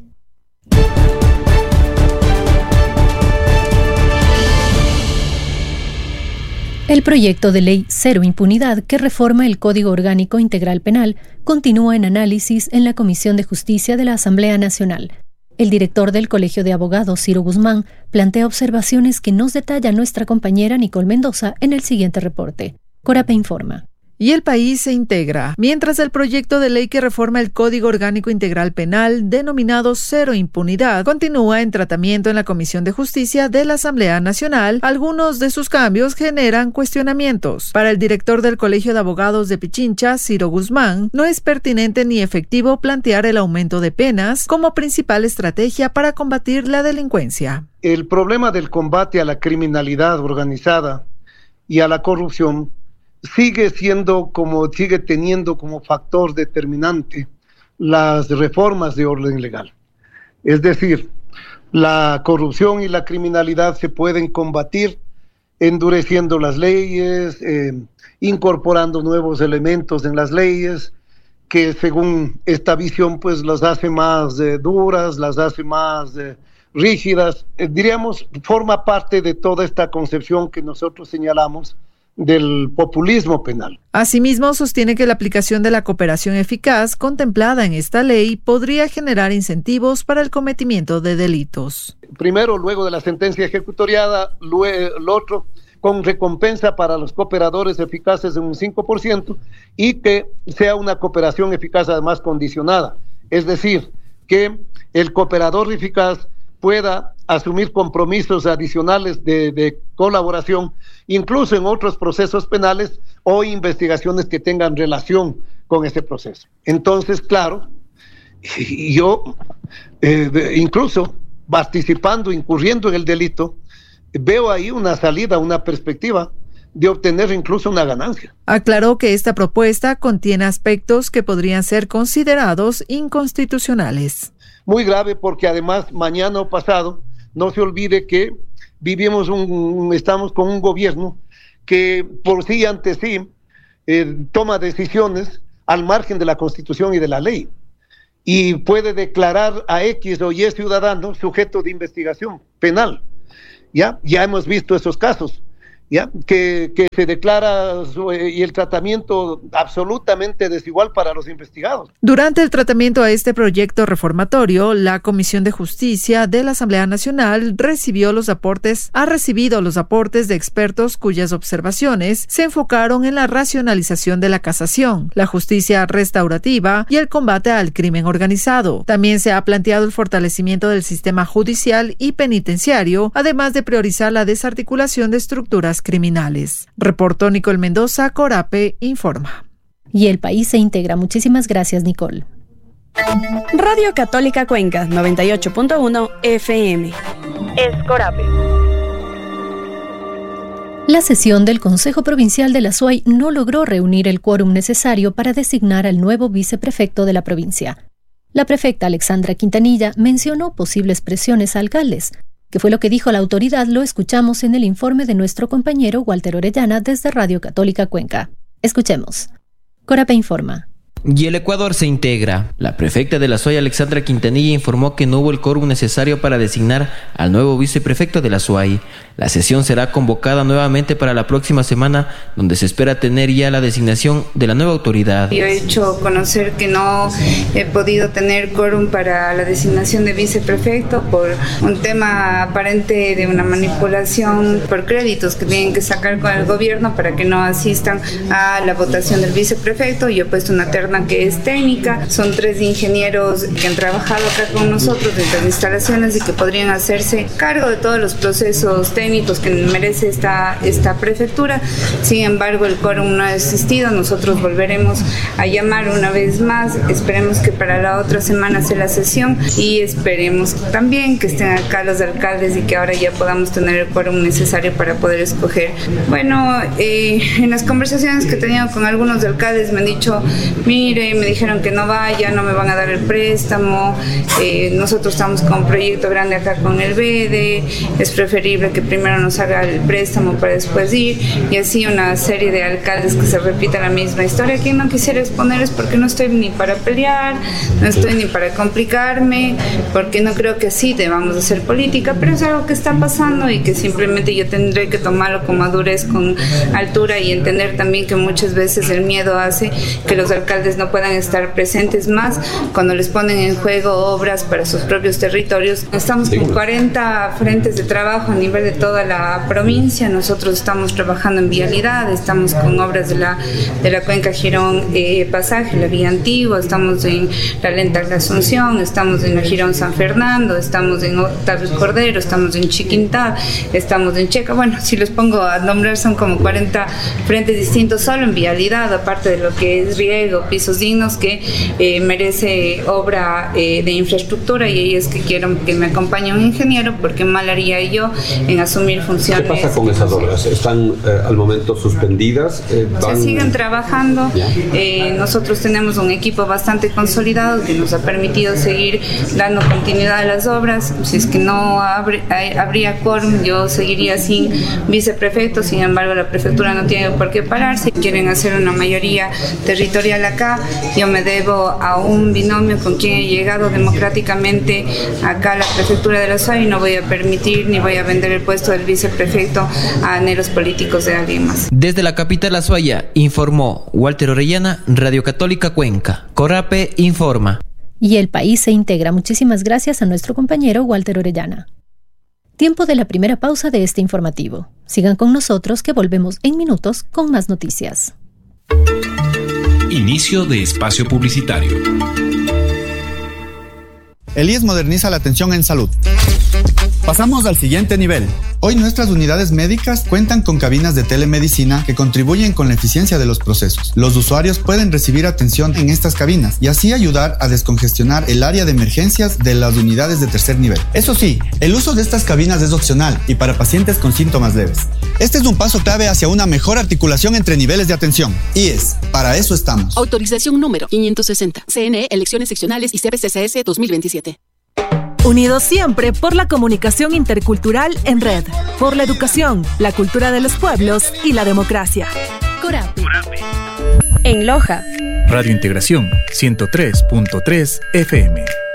El proyecto de ley Cero Impunidad, que reforma el Código Orgánico Integral Penal, continúa en análisis en la Comisión de Justicia de la Asamblea Nacional. El director del Colegio de Abogados, Ciro Guzmán, plantea observaciones que nos detalla nuestra compañera Nicole Mendoza en el siguiente reporte. Corape informa. Y el país se integra. Mientras el proyecto de ley que reforma el Código Orgánico Integral Penal, denominado Cero Impunidad, continúa en tratamiento en la Comisión de Justicia de la Asamblea Nacional, algunos de sus cambios generan cuestionamientos. Para el director del Colegio de Abogados de Pichincha, Ciro Guzmán, no es pertinente ni efectivo plantear el aumento de penas como principal estrategia para combatir la delincuencia. El problema del combate a la criminalidad organizada y a la corrupción sigue teniendo como factor determinante las reformas de orden legal. Es decir, la corrupción y la criminalidad se pueden combatir endureciendo las leyes, incorporando nuevos elementos en las leyes que según esta visión pues las hace más duras, las hace más rígidas. Diríamos, forma parte de toda esta concepción que nosotros señalamos del populismo penal. Asimismo, sostiene que la aplicación de la cooperación eficaz contemplada en esta ley podría generar incentivos para el cometimiento de delitos. Primero, luego de la sentencia ejecutoriada, lo otro, con recompensa para los cooperadores eficaces de un 5% y que sea una cooperación eficaz además condicionada. Es decir, que el cooperador eficaz pueda asumir compromisos adicionales de colaboración, incluso en otros procesos penales o investigaciones que tengan relación con ese proceso. Entonces, claro, yo incluso participando, incurriendo en el delito, veo ahí una salida, una perspectiva de obtener incluso una ganancia. Aclaró que esta propuesta contiene aspectos que podrían ser considerados inconstitucionales. Muy grave, porque además mañana o pasado, no se olvide que estamos con un gobierno que por sí ante sí toma decisiones al margen de la Constitución y de la ley, y puede declarar a X o Y ciudadano sujeto de investigación penal. Ya hemos visto esos casos, que se declara y el tratamiento absolutamente desigual para los investigados. Durante el tratamiento a este proyecto reformatorio, la Comisión de Justicia de la Asamblea Nacional ha recibido los aportes de expertos cuyas observaciones se enfocaron en la racionalización de la casación, la justicia restaurativa y el combate al crimen organizado. También se ha planteado el fortalecimiento del sistema judicial y penitenciario, además de priorizar la desarticulación de estructuras criminales. Reportó Nicole Mendoza, Corape informa. Y El País se integra. Muchísimas gracias, Nicole. Radio Católica Cuenca, 98.1 FM. Es Corape. La sesión del Consejo Provincial de la SUAY no logró reunir el quórum necesario para designar al nuevo viceprefecto de la provincia. La prefecta Alexandra Quintanilla mencionó posibles presiones a alcaldes. ¿Qué fue lo que dijo la autoridad? Lo escuchamos en el informe de nuestro compañero Walter Orellana desde Radio Católica Cuenca. Escuchemos. Corape informa. Y el Ecuador se integra. La prefecta de la SUAY, Alexandra Quintanilla, informó que no hubo el quórum necesario para designar al nuevo viceprefecto de la SUAY. La sesión será convocada nuevamente para la próxima semana, donde se espera tener ya la designación de la nueva autoridad. Yo he hecho conocer que no he podido tener quórum para la designación de viceprefecto por un tema aparente de una manipulación por créditos que tienen que sacar con el gobierno para que no asistan a la votación del viceprefecto. Yo he puesto una terna que es técnica. Son 3 ingenieros que han trabajado acá con nosotros en las instalaciones y que podrían hacerse cargo de todos los procesos técnicos que merece esta prefectura. Sin embargo, el quórum no ha existido. Nosotros volveremos a llamar una vez más. Esperemos que para la otra semana sea la sesión y esperemos también que estén acá los alcaldes y que ahora ya podamos tener el quórum necesario para poder escoger. Bueno, en las conversaciones que he tenido con algunos alcaldes me han dicho: mire, me dijeron que no vaya, no me van a dar el préstamo, nosotros estamos con un proyecto grande acá con el BEDE, es preferible que primero nos haga el préstamo para después ir, y así una serie de alcaldes que se repita la misma historia. Quien no quisiera exponer es porque no estoy ni para pelear, no estoy ni para complicarme, porque no creo que así debamos hacer política, pero es algo que está pasando y que simplemente yo tendré que tomarlo con madurez, con altura, y entender también que muchas veces el miedo hace que los alcaldes no puedan estar presentes más cuando les ponen en juego obras para sus propios territorios. Estamos con 40 frentes de trabajo a nivel de toda la provincia. Nosotros estamos trabajando en vialidad, estamos con obras de la cuenca Girón Pasaje, la vía antigua, estamos en la Lenta de la Asunción, estamos en la Girón San Fernando, estamos en Octavio Cordero, estamos en Chiquintá, estamos en Checa. Bueno, si los pongo a nombrar son como 40 frentes distintos solo en vialidad, aparte de lo que es riego, pisos dignos, que merece obra de infraestructura, y ahí es que quiero que me acompañe un ingeniero, porque mal haría yo en asumir funciones. ¿Qué pasa con esas obras? ¿Están al momento suspendidas? Se siguen trabajando. Nosotros tenemos un equipo bastante consolidado que nos ha permitido seguir dando continuidad a las obras. Si es que no habría quórum, yo seguiría sin viceprefecto. Sin embargo, la prefectura no tiene por qué pararse. Quieren hacer una mayoría territorial acá. Yo me debo a un binomio con quien he llegado democráticamente acá a la prefectura de la SUAY, y no voy a permitir ni voy a vender el puesto del viceprefecto a anhelos políticos de alguien más. Desde la capital Azuaya, informó Walter Orellana, Radio Católica Cuenca. Corape informa. Y El País se integra. Muchísimas gracias a nuestro compañero Walter Orellana. Tiempo de la primera pausa de este informativo. Sigan con nosotros, que volvemos en minutos con más noticias. Inicio de espacio publicitario. El IES moderniza la atención en salud. Pasamos al siguiente nivel. Hoy nuestras unidades médicas cuentan con cabinas de telemedicina que contribuyen con la eficiencia de los procesos. Los usuarios pueden recibir atención en estas cabinas y así ayudar a descongestionar el área de emergencias de las unidades de tercer nivel. Eso sí, el uso de estas cabinas es opcional y para pacientes con síntomas leves. Este es un paso clave hacia una mejor articulación entre niveles de atención. IES, para eso estamos. Autorización número 560. CNE, Elecciones Seccionales y CPCCS 2027. Unidos siempre por la comunicación intercultural en red, por la educación, la cultura de los pueblos y la democracia. Corape. En Loja. Radio Integración 103.3 FM.